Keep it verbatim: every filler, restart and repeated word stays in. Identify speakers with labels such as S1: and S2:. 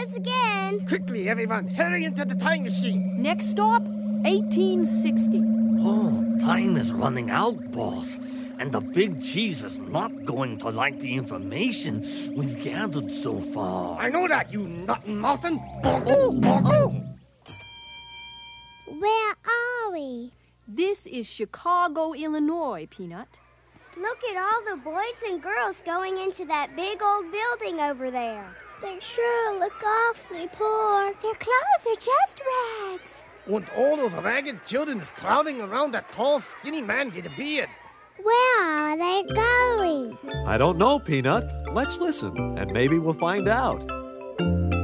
S1: ours again.
S2: Quickly, everyone, hurry into the time machine.
S3: Next stop, eighteen sixty.
S4: Oh, time is running out, boss. And the big cheese is not going to like the information we've gathered so far.
S2: I know that, you nut-mouthin'. Bongo, bongo.
S1: Where are we?
S3: This is Chicago, Illinois, Peanut.
S1: Look at all the boys and girls going into that big old building over there. They sure look awfully poor. Their clothes are just rags.
S2: And all those ragged children is crowding around that tall, skinny man with a beard.
S1: Where are they going?
S5: I don't know, Peanut. Let's listen, and maybe we'll find out.